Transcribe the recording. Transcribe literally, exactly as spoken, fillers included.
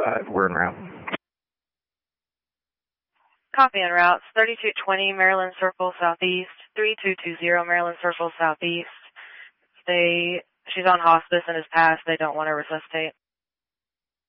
five. We're en route. Copy en route. thirty-two twenty Maryland Circle Southeast. three two two zero Maryland Circle Southeast. They, she's on hospice and is passed. They don't want to resuscitate.